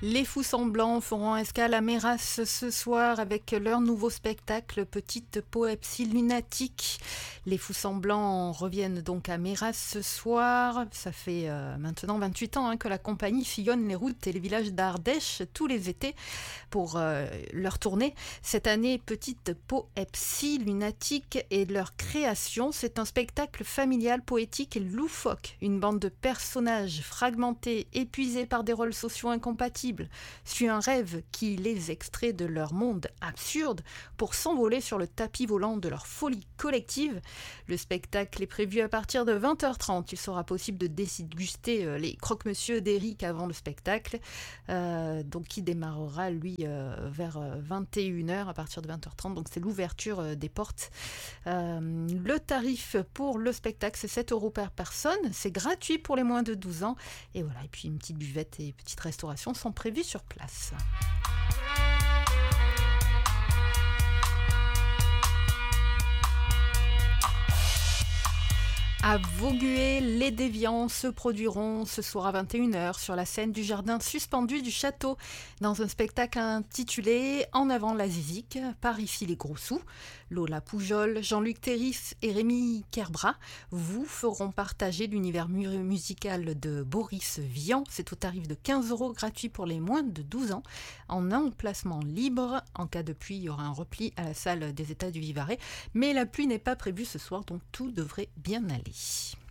Les Fous Semblants feront escale à Méras ce soir avec leur nouveau spectacle Petite Poepsie Lunatique. Les Fous Semblants reviennent donc à Méras ce soir. Ça fait maintenant 28 ans que la compagnie sillonne les routes et les villages d'Ardèche tous les étés pour leur tournée. Cette année, Petite Poepsie Lunatique est leur création. C'est un spectacle familial, poétique et loufoque. Une bande de personnages fragmentés, épuisés par des rôles sociaux incompatibles, suit un rêve qui les extrait de leur monde absurde pour s'envoler sur le tapis volant de leur folie collective. Le spectacle est prévu à partir de 20h30. Il sera possible de déguster les croque-monsieur d'Éric avant le spectacle, donc qui démarrera lui vers 21h à partir de 20h30. Donc c'est l'ouverture des portes. Le tarif pour le spectacle, c'est 7 € par personne. C'est gratuit pour les moins de 12 ans. Et voilà, et puis une petite buvette et petite restauration sont prévues sur place. À Vaugué, les Déviants se produiront ce soir à 21h sur la scène du jardin suspendu du château dans un spectacle intitulé En avant la zizique, par ici les gros sous. Lola Poujol, Jean-Luc Théris et Rémi Kerbrat vous feront partager l'univers musical de Boris Vian. C'est au tarif de 15 € gratuit pour les moins de 12 ans en emplacement libre. En cas de pluie, il y aura un repli à la salle des États du Vivarais. Mais la pluie n'est pas prévue ce soir, donc tout devrait bien aller.